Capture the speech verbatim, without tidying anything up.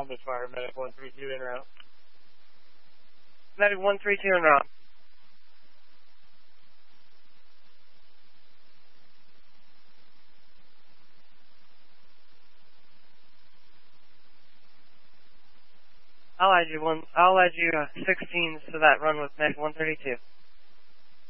Columbus Fire, Medic one three two en route. Medic one three two en route. I'll add you one. I'll add you uh, sixteens to that run with Medic one thirty-two.